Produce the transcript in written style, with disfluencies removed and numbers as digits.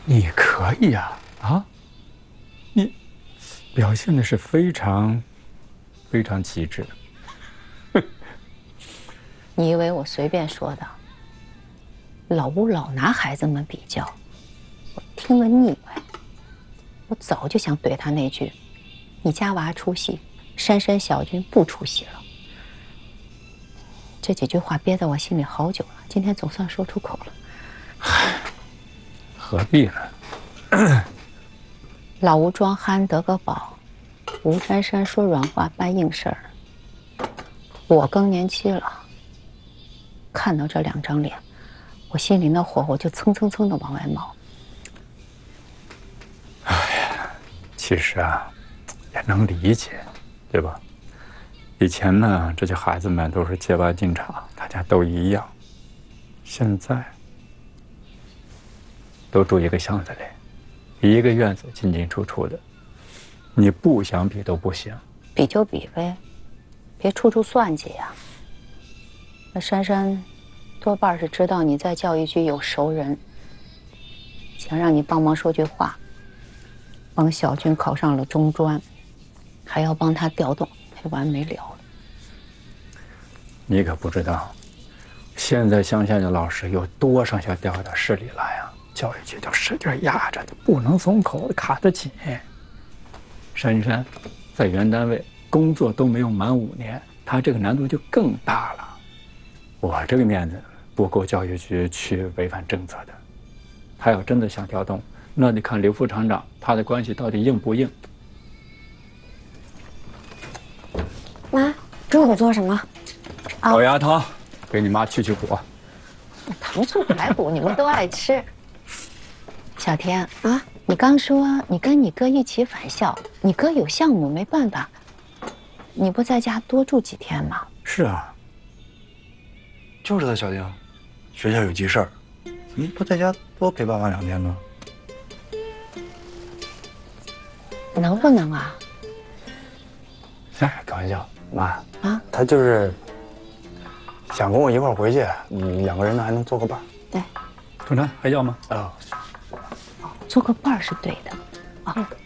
你可以呀，你表现的是非常极致。 你以为我随便说的？老吴老拿孩子们比较，我听了腻歪。我早就想怼他那句：“你家娃出息，珊珊、小军不出息了。”这几句话憋在我心里好久了，今天总算说出口了。 何必呢？ 老吴装憨得个宝，吴珊珊说软话办硬事儿。我更年期了，看到这2张脸，我心里那火候就蹭蹭蹭的往外冒。 其实啊，也能理解，对吧？以前呢，这些孩子们都是结伴进厂，大家都一样。现在都住一个巷子里，一个院子进进出出的，你不想比都不行。 比就比呗，别处处算计呀。那珊珊多半是知道你在教育局有熟人，想让你帮忙说句话，帮小军考上了中专，还要帮他调动，没完没了了。 你可不知道，现在乡下的老师有多少想调到市里来啊！教育局都使劲压着，不能松口，卡得紧。珊珊在原单位工作都没有满5年，她这个难度就更大了。我这个面子不够教育局去违反政策的。他要真的想调动，那得看刘副厂长他的关系到底硬不硬。 妈，中午做什么？ 高压汤，给你妈去火。 糖醋排骨你们都爱吃。小天啊，你刚说你跟你哥一起返校，你哥有项目没办法，你不在家多住几天吗？ 是啊， 就是的，小丁，学校有急事儿，你不在家多陪爸妈2天呢？ 能不能啊？ 哎，开玩笑，妈啊， 他就是想跟我一块儿回去，2个人呢还能做个伴儿。 对， 团长还要吗？ 啊， 做个伴儿是对的。啊，